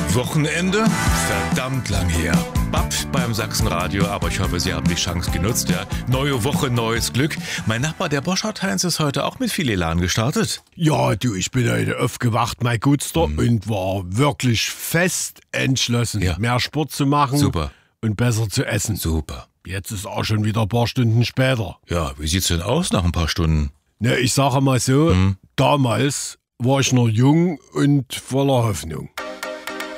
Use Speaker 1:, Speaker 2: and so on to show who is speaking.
Speaker 1: Wochenende? Verdammt lang her. Bap beim Sachsenradio, aber ich hoffe, Sie haben die Chance genutzt. Ja, neue Woche, neues Glück. Mein Nachbar, der Boschart-Heinz, ist heute auch mit viel Elan gestartet.
Speaker 2: Ja, du, ich bin heute aufgewacht, mein Gutster, und war wirklich fest entschlossen, mehr Sport zu machen.
Speaker 1: Super.
Speaker 2: Und besser zu essen.
Speaker 1: Super.
Speaker 2: Jetzt ist auch schon wieder ein paar Stunden später.
Speaker 1: Ja, wie sieht's denn aus nach ein paar Stunden?
Speaker 2: Ne, ich sage mal so, damals war ich noch jung und voller Hoffnung.